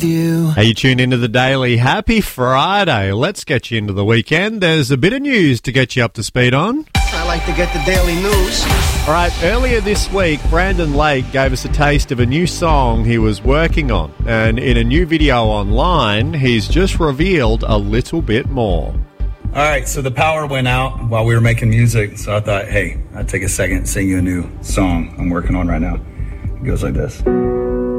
Hey, you tuned into the Daily. Happy Friday. Let's get you into the weekend. There's a bit of news to get you up to speed on. I like to get the daily news. All right, earlier this week, Brandon Lake gave us a taste of a new song he was working on. And in a new video online, he's just revealed a little bit more. All right, so the power went out while we were making music, so I thought, hey, I'd take a second and sing you a new song I'm working on right now. It goes like this.